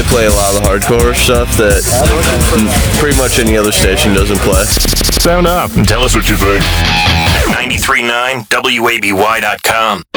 play a lot of the hardcore stuff that pretty much any other station doesn't play. Sound up and tell us what you think. 93.9 WABY.com.